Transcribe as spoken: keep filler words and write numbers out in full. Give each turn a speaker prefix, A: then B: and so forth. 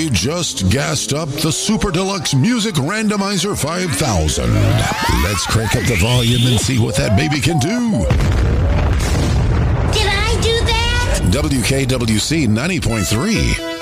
A: We just gassed up the Super Deluxe Music Randomizer five thousand. Let's crank up the volume and see what that baby can do.
B: Did I do that?
A: W K W C ninety point three.